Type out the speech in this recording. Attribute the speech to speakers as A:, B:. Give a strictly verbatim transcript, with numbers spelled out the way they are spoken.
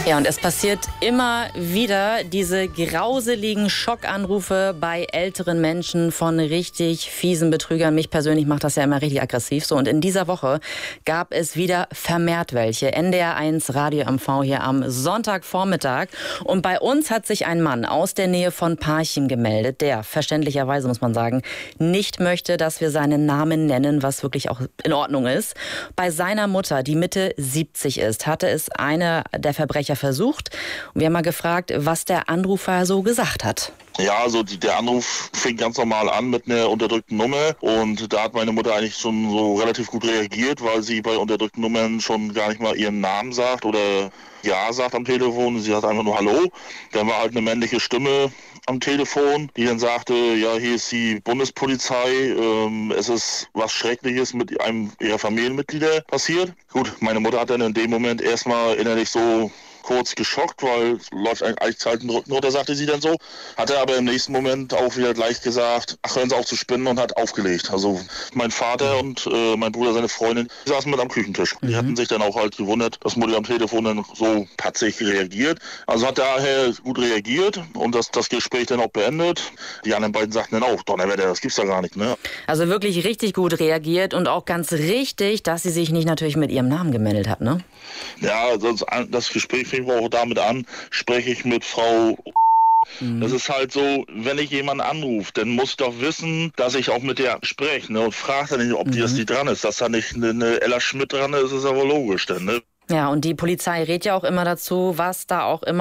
A: Ja, und es passiert immer wieder diese grauseligen Schockanrufe bei älteren Menschen von richtig fiesen Betrügern. Mich persönlich macht das ja immer richtig aggressiv. So, und in dieser Woche gab es wieder vermehrt welche. N D R eins Radio M V hier am Sonntagvormittag. Und bei uns hat sich ein Mann aus der Nähe von Parchim gemeldet, der verständlicherweise, muss man sagen, nicht möchte, dass wir seinen Namen nennen, was wirklich auch in Ordnung ist. Bei seiner Mutter, die Mitte siebzig ist, hatte es eine der Verbrecher versucht. Und wir haben mal gefragt, was der Anrufer so gesagt hat.
B: Ja, also die, der Anruf fing ganz normal an mit einer unterdrückten Nummer und da hat meine Mutter eigentlich schon so relativ gut reagiert, weil sie bei unterdrückten Nummern schon gar nicht mal ihren Namen sagt oder Ja sagt am Telefon. Sie sagt einfach nur Hallo. Dann war halt eine männliche Stimme am Telefon, die dann sagte, ja, hier ist die Bundespolizei, ähm, es ist was Schreckliches mit einem ihrer Familienmitglieder passiert. Gut, meine Mutter hat dann in dem Moment erstmal innerlich so kurz geschockt, weil es läuft eigentlich Zeit den Rücken runter, sagte sie dann so. Hatte aber im nächsten Moment auch wieder gleich gesagt, ach, hören Sie auf zu spinnen, und hat aufgelegt. Also mein Vater und äh, mein Bruder, seine Freundin, die saßen mit am Küchentisch. Die mhm. hatten sich dann auch halt gewundert, dass Mutti am Telefon dann so patzig reagiert. Also hat daher gut reagiert und das, das Gespräch dann auch beendet. Die anderen beiden sagten dann auch, Donnerwetter, das gibt's da gar nicht, ne?
A: Also wirklich richtig gut reagiert und auch ganz richtig, dass sie sich nicht natürlich mit ihrem Namen gemeldet hat, ne?
B: Ja, das, das Gespräch fing auch damit an, spreche ich mit Frau. Mhm. Das ist halt so, wenn ich jemanden anrufe, dann muss ich doch wissen, dass ich auch mit der spreche, ne? Und frage dann nicht, ob die, mhm. dass die dran ist. Dass da nicht eine, eine Ella Schmidt dran ist, ist aber logisch, denn, ne?
A: Ja, und die Polizei rät ja auch immer dazu, was da auch immer